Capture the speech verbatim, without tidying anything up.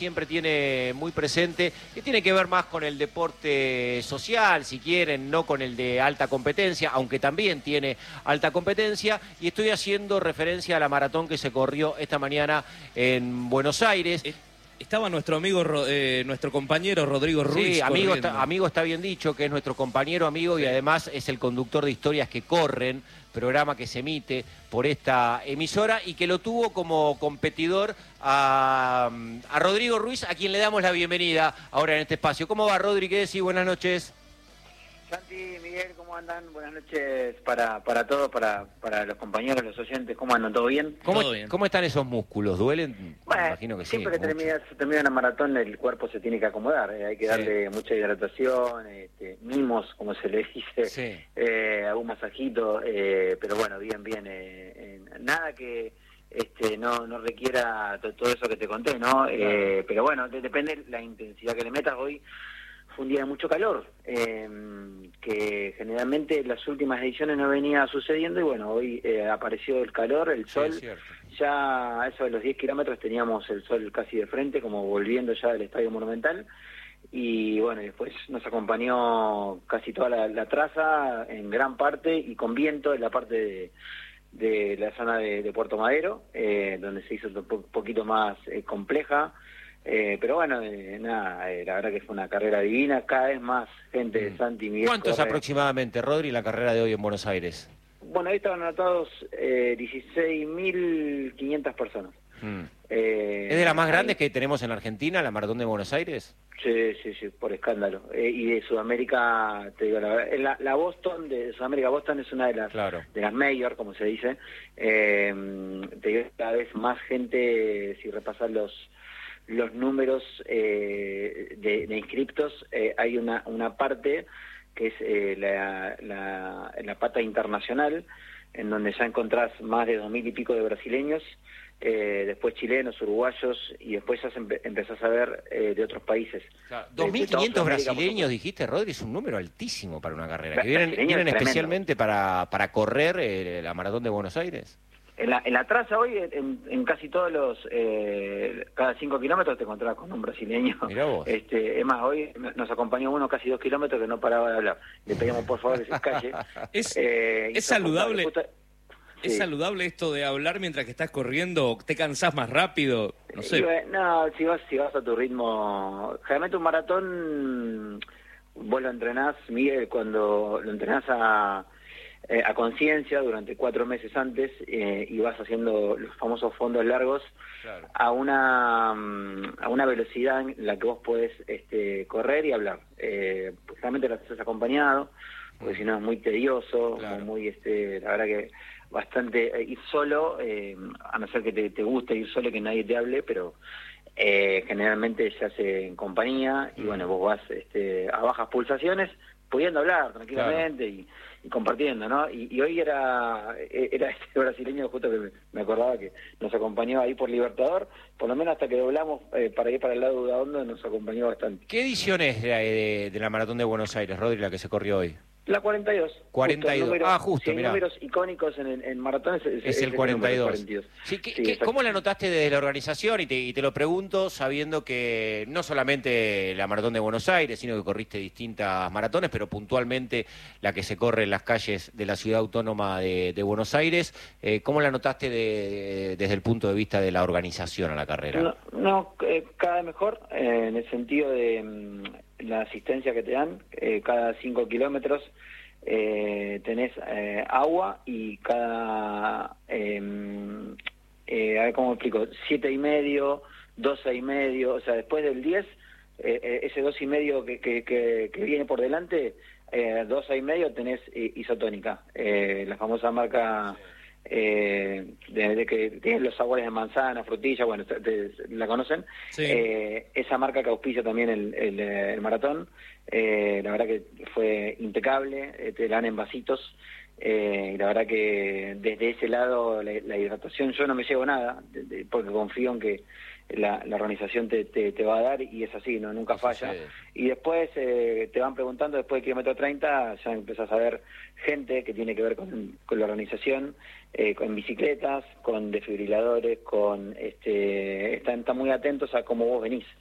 siempre tiene muy presente, que tiene que ver más con el deporte social, si quieren, no con el de alta competencia, aunque también tiene alta competencia, y estoy haciendo referencia a la maratón que se corrió esta mañana en Buenos Aires. Estaba nuestro amigo, eh, nuestro compañero Rodrigo Ruiz. Sí, amigo está, amigo está bien dicho, que es nuestro compañero amigo, sí. Y además es el conductor de Historias que Corren, programa que se emite por esta emisora y que lo tuvo como competidor a, a Rodrigo Ruiz, a quien le damos la bienvenida ahora en este espacio. ¿Cómo va, Rodri? ¿Qué decís? Buenas noches. Santi, Miguel, ¿cómo andan? Buenas noches para, para todos, para, para los compañeros, los oyentes. ¿Cómo andan? ¿Todo bien? ¿Cómo, Todo bien. ¿Cómo están esos músculos? ¿Duelen? Bueno, Me imagino que siempre sí. que termina, termina una maratón el cuerpo se tiene que acomodar. Eh, hay que darle sí. mucha hidratación, este, mimos, como se le dice, sí. eh, algún masajito, eh, pero bueno, bien, bien. Eh, eh, nada que este no no requiera todo eso que te conté, ¿no? Claro. Eh, pero bueno, de, depende de la intensidad que le metas. Hoy fue un día de mucho calor, eh, que generalmente en las últimas ediciones no venía sucediendo y bueno, hoy eh, apareció el calor, el sol, sí, ya a eso de los diez kilómetros teníamos el sol casi de frente, como volviendo ya del Estadio Monumental, y bueno, después nos acompañó casi toda la, la traza en gran parte y con viento en la parte de, de la zona de, de Puerto Madero, eh, donde se hizo un po poquito más eh, compleja. Eh, pero bueno, eh, nada, eh, la verdad que fue una carrera divina, cada vez más gente de Santi Miguel. ¿Cuántos corre. aproximadamente, Rodri, la carrera de hoy en Buenos Aires? Bueno, ahí estaban anotados eh, dieciséis mil quinientas personas. Mm. Eh, ¿Es de las más ahí... grandes que tenemos en la Argentina, la Maratón de Buenos Aires? Sí, sí, sí, por escándalo. Eh, y de Sudamérica, te digo la verdad, la, la Boston, de Sudamérica Boston es una de las claro. de las mayor, como se dice. Eh, te digo, cada vez más gente, si repasas los los números eh, de, de inscriptos, eh, hay una, una parte que es eh, la, la, la pata internacional, en donde ya encontrás más de dos mil y pico de brasileños, eh, después chilenos, uruguayos, y después ya empe empezás a ver eh, de otros países. Claro. dos mil quinientos brasileños, dijiste, Rodri, es un número altísimo para una carrera. Que vienen, vienen especialmente para, para correr eh, la Maratón de Buenos Aires. En la, en la traza hoy, en, en casi todos los, eh, cada cinco kilómetros te encontrás con un brasileño. Mirá vos. Este, es más, hoy nos acompañó uno casi dos kilómetros que no paraba de hablar. Le pedimos por favor que se calle. ¿Es, eh, es saludable justo, ¿Es sí. saludable esto de hablar mientras que estás corriendo? ¿Te cansás más rápido? No sé. Y, no, si vas, si vas a tu ritmo... Generalmente un maratón, vos lo entrenás, Miguel, cuando lo entrenás a... Eh, a conciencia durante cuatro meses antes eh, y vas haciendo los famosos fondos largos claro. a una a una velocidad en la que vos podés este, correr y hablar. Eh, realmente lo haces acompañado, porque mm. si no es muy tedioso, claro. muy este la verdad que bastante eh, ir solo, eh, a no ser que te, te guste ir solo y que nadie te hable, pero eh, generalmente se hace en compañía y mm. bueno, vos vas este, a bajas pulsaciones pudiendo hablar tranquilamente claro. y, y compartiendo, ¿no? Y, y hoy era era este brasileño justo que me, me acordaba que nos acompañó ahí por Libertador, por lo menos hasta que doblamos eh, para ir para el lado de Udaondo nos acompañó bastante. ¿Qué edición es de, de, de la Maratón de Buenos Aires, Rodri, la que se corrió hoy? La cuarenta y dos. cuarenta y dos. Número, ah, justo, sí, mirá. números icónicos en, el, en maratones es, es, es el cuarenta y dos. cuarenta y dos. Sí, ¿qué, sí, qué, ¿Cómo la notaste desde la organización? Y te, y te lo pregunto sabiendo que no solamente la Maratón de Buenos Aires, sino que corriste distintas maratones, pero puntualmente la que se corre en las calles de la ciudad autónoma de, de Buenos Aires. Eh, ¿Cómo la notaste de, de, desde el punto de vista de la organización a la carrera? No, no eh, cada vez mejor, eh, en el sentido de mm, la asistencia que te dan, eh, cada cinco kilómetros eh, tenés eh, agua y cada, eh, eh, a ver cómo explico, siete y medio, doce y medio, o sea, después del diez, eh, ese dos y medio que, que, que, que viene por delante, eh, doce y medio tenés isotónica, eh, la famosa marca... Eh, de, de que tienen los sabores de manzana, frutilla, bueno, te, te, la conocen. Sí. Eh, esa marca que auspicia también el, el, el maratón, eh, la verdad que fue impecable, eh, te la dan en vasitos, eh, y la verdad que desde ese lado la, la hidratación, yo no me llevo nada, de, de, porque confío en que la, la organización te, te, te va a dar, y es así, no nunca falla. Y después eh, te van preguntando, después del kilómetro treinta, ya empezás a ver gente que tiene que ver con, con la organización, eh, con bicicletas, con desfibriladores, con este están, están muy atentos a cómo vos venís.